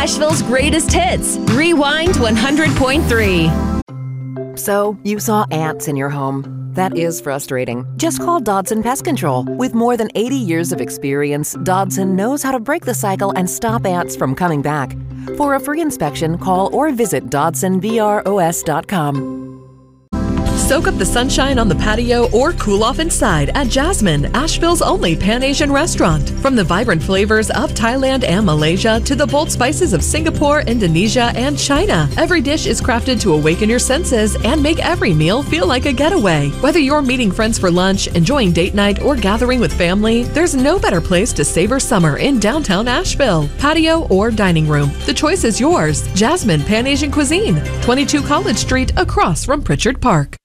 Asheville's greatest hits. Rewind 100.3. So, you saw ants in your home. That is frustrating. Just call Dodson Pest Control. With more than 80 years of experience, Dodson knows how to break the cycle and stop ants from coming back. For a free inspection, call or visit DodsonBROS.com. Soak up the sunshine on the patio or cool off inside at Jasmine, Asheville's only Pan-Asian restaurant. From the vibrant flavors of Thailand and Malaysia to the bold spices of Singapore, Indonesia, and China, every dish is crafted to awaken your senses and make every meal feel like a getaway. Whether you're meeting friends for lunch, enjoying date night, or gathering with family, there's no better place to savor summer in downtown Asheville. Patio or dining room, the choice is yours. Jasmine Pan-Asian Cuisine, 22 College Street across from Pritchard Park.